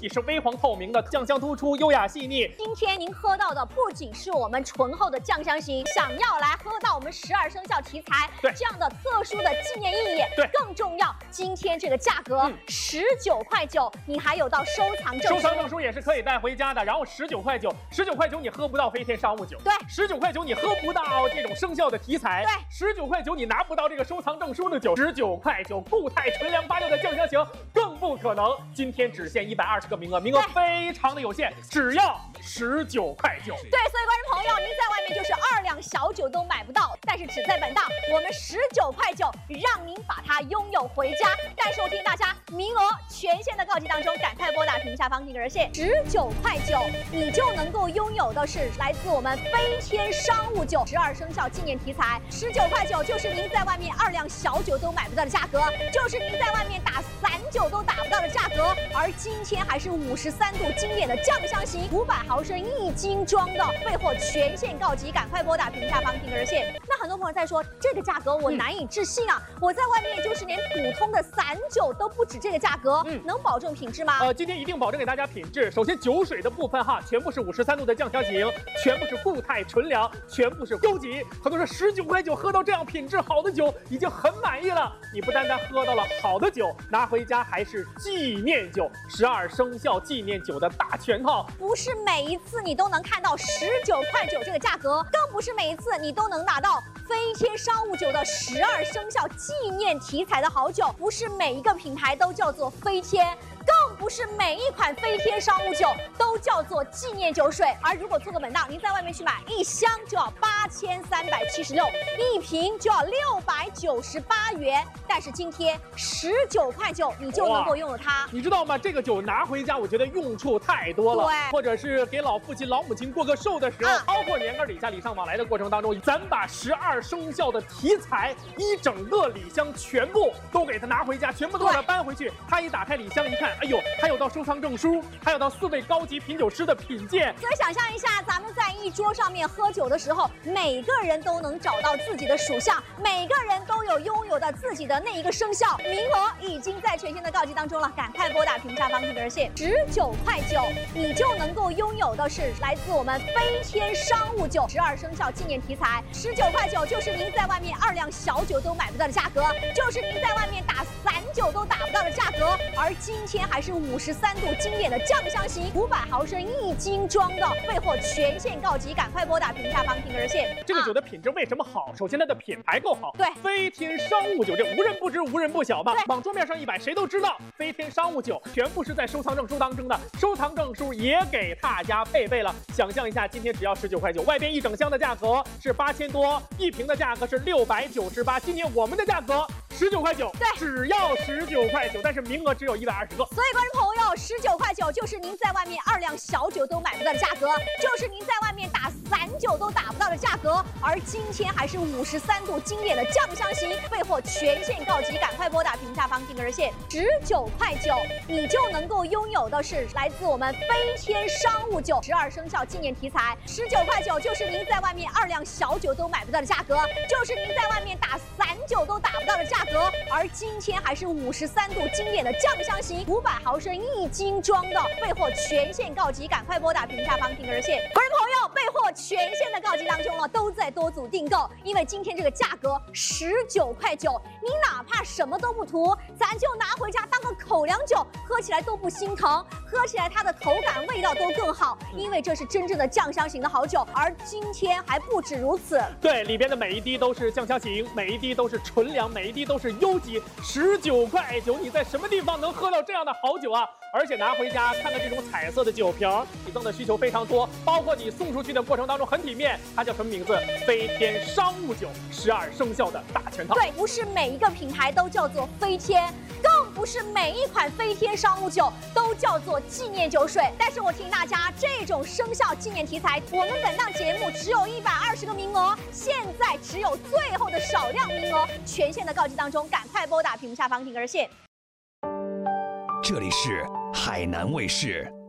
体是微黄透明的，酱香突出，优雅细腻。 今天您喝到的不仅是我们醇厚的酱香型，想要来喝到我们12生肖题材这样的特殊的纪念意义， 对， 更重要，今天这个价格19.9块，你还有到收藏证书， 收藏证书也是可以带回家的。然后19.9块，19.9块你喝不到飞天商务酒， 对 ，19.9块你喝不到这种生肖的题材， 对 ，19.9块你拿不到这个收藏证书的酒，19.9块固态纯粮86的酱香型更不可能。今天只限120个名额，名额非常的有限，只要19.9块。对，所以观众朋友，您在外面就是2两小酒都买不到，但是只在本档，我们19.9块让您把它拥有回家。但是我听大家名额全线的告急当中，赶快拨打屏下方这个热线，19.9块，你就能够拥有的是来自我们飞天商务酒12生肖纪念题材，19.9块就是您在外面2两小酒都买不到的价格，就是您在外面打散酒都打不到的价格。而今天还是53度经典的酱香型500毫升1斤装的，备货全线告急，赶快拨打屏下方这个热线。那很多朋友在说这个价格我难以置信啊，我在外面就是连普通的散酒都不止这个价格，能保证品质吗？ 今天一定保证给大家品质。首先酒水的部分哈，全部是53度的酱香型，全部是固态纯粮，全部是优级。很多人说19.9块喝到这样品质好的酒已经很满意了。你不单单喝到了好的酒，拿回家还是纪念酒，12生肖纪念酒的大全套。 不是每一次你都能看到19.9块这个价格，更不是每一次你都能拿到飞天商务酒的12生肖纪念题材的好酒，不是每一个品牌都叫做飞天，更不是每一款飞天商务酒都叫做纪念酒水。而如果错过本档，您在外面去买1箱就要8376，一瓶就要698元。但是今天19.9块你就能够拥有它。 你知道吗？这个酒拿回家，我觉得用处太多了。 对， 或者是给老父亲、老母亲过个寿的时候，包括年根礼下、礼尚往来的过程当中，咱把12生肖的题材一整个礼箱全部都给他拿回家，全部都给他搬回去。他一打开礼箱一看，哎呦，还有到收藏证书，还有到4位高级品酒师的品鉴。 所以想象一下，咱们在一桌上面喝酒的时候，每个人都能找到自己的属相，每个人都有拥有的自己的那一个生肖。名额已经在全线的告急当中了，赶快拨打屏下方这个热线，19.9块，你就能够拥有的是来自我们飞天商务酒12生肖纪念题材，19.9块就是您在外面2两小酒都买不到的价格，就是您在外面打散酒都打不到的价格。而今天还是53度经典的酱香型500毫升1斤装的，备货全线告急，赶快拨打屏下方这个热线。 这个酒的品质为什么好？首先它的品牌够好， 对， 飞天商务酒这无人不知无人不晓吧？往桌面上一摆，谁都知道飞天商务酒全部是在收藏证书当中的，收藏证书也给大家配备了。想象一下，今天只要19.9块，外边一整箱的价格是8000多，一瓶的价格是698，今年我们的价格19.9块，对，只要19.9块，但是名额只有120个。 所以观众朋友，19.9块就是您在外面2两小酒都买不到的价格，就是您在外面打散酒都打不到的价格。而今天还是53度经典的酱香型，备货全线告急，赶快拨打屏下方这个热线，19.9块，你就能够拥有的是来自我们飞天商务酒12生肖纪念题材，19.9块就是您在外面2两小酒都买不到的价格，就是您在外面打散酒都打不到的价格。而今天还是53度经典的酱香型500毫升1斤装的，备货全线告急，赶快拨打屏下方这个热线。观众朋友，备货全线的告急当中了，都在多组订购，因为今天这个价格19.9块，你哪怕什么都不涂，咱就拿回家当个口粮酒，喝起来都不心疼，喝起来它的口感味道都更好，因为这是真正的酱香型的好酒。而今天还不止如此， 对，里边的每一滴都是酱香型，每一滴都是纯粮，每一滴都是优级。19.9块，你在什么地方能喝到这样的好酒啊？而且拿回家看看这种彩色的酒瓶，礼赠的需求非常多，包括你送出去的过程当中很体面。它叫什么名字？飞天商务酒12生肖的大全套。 对，不是每一个品牌都叫做飞天，更不是每一款飞天商务酒都叫做纪念酒水。但是我提醒大家，这种生肖纪念题材，我们本档节目只有120个名额，现在只有最后的少量名额，全线的告急当中，赶快拨打屏幕下方这个热线。 这里是海南卫视。